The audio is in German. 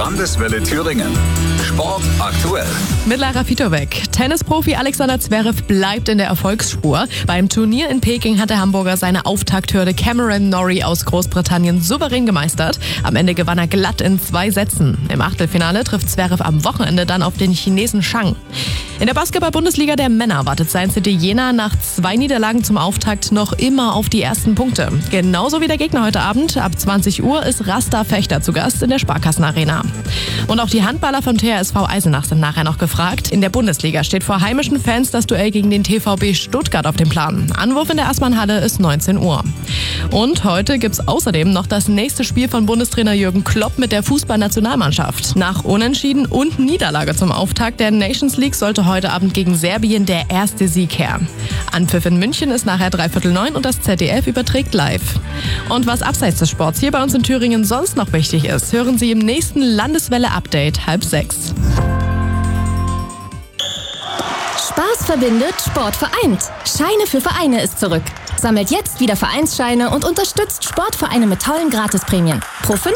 Landeswelle Thüringen. Sport aktuell. Mit Lara Fitovic. Tennisprofi Alexander Zverev bleibt in der Erfolgsspur. Beim Turnier in Peking hat der Hamburger seine Auftakthürde Cameron Norrie aus Großbritannien souverän gemeistert. Am Ende gewann er glatt in 2 Sätzen. Im Achtelfinale trifft Zverev am Wochenende dann auf den Chinesen Zhang. In der Basketball-Bundesliga der Männer wartet Science City Jena nach 2 Niederlagen zum Auftakt noch immer auf die ersten Punkte. Genauso wie der Gegner heute Abend. Ab 20 Uhr ist Rasta Fechter zu Gast in der Sparkassenarena. Und auch die Handballer vom THSV Eisenach sind nachher noch gefragt. In der Bundesliga steht vor heimischen Fans das Duell gegen den TVB Stuttgart auf dem Plan. Anwurf in der Assmannhalle ist 19 Uhr. Und heute gibt's außerdem noch das nächste Spiel von Bundestrainer Jürgen Klopp mit der Fußballnationalmannschaft. Nach Unentschieden und Niederlage zum Auftakt der Nations League sollte heute Abend gegen Serbien der erste Sieg her. Anpfiff in München ist nachher 8:45 und das ZDF überträgt live. Und was abseits des Sports hier bei uns in Thüringen sonst noch wichtig ist, hören Sie im nächsten Landeswelle-Update 5:30. Spaß verbindet, Sport vereint. Scheine für Vereine ist zurück. Sammelt jetzt wieder Vereinsscheine und unterstützt Sportvereine mit tollen Gratisprämien. Pro